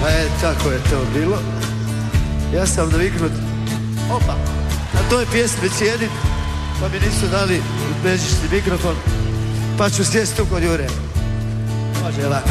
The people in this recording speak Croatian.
Tako je to bilo. Ja sam naviknut. Opa, na toj pjesmi cijenim, pa mi nisu dali bežični mikrofon, pa ću sjesti tu kod Jure. Može lako.